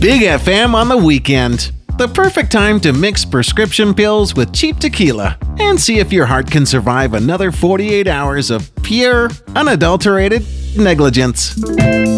Big FM on the weekend. The perfect time to mix prescription pills with cheap tequila and see if your heart can survive another 48 hours of pure, unadulterated negligence.